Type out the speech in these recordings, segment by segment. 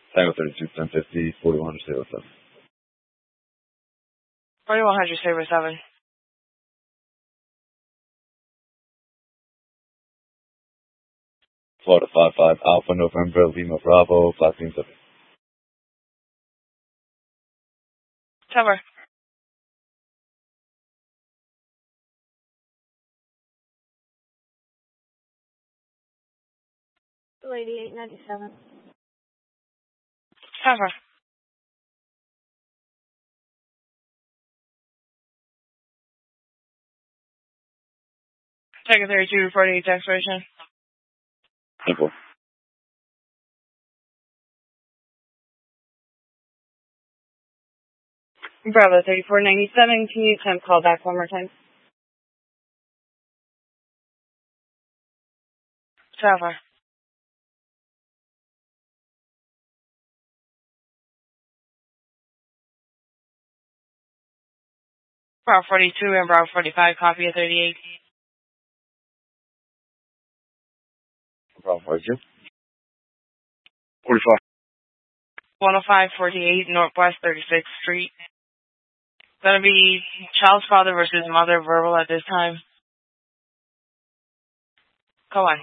Tango 32, 1050, 4100, say what's up. 4100, say what's up. Florida 55, Alpha November, Lima Bravo, Flat Team 7. Tower. Lady 897. Tower. Tango 32, reporting expiration. Simple. Bravo 3497, can you attempt call back one more time? Tower. Bravo 42 and Bravo 45, copy of 38. Bravo 42. 45. 10548 Northwest 36th Street. Gonna be child's father versus mother verbal at this time. Go on.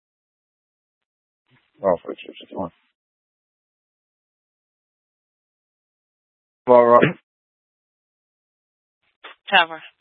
Bravo 42, 51. All right. Tower.